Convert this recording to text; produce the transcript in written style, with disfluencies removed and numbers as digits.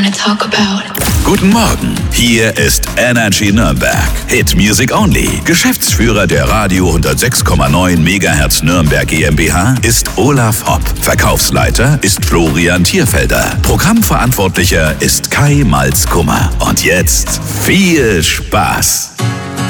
want to talk about. Guten Morgen, hier ist Energy Nürnberg. Hit Music Only. Geschäftsführer der Radio 106,9 MHz Nürnberg GmbH ist Olaf Hopp. Verkaufsleiter ist Florian Thierfelder. Programmverantwortlicher ist Kai Malzkummer. Und jetzt viel Spaß!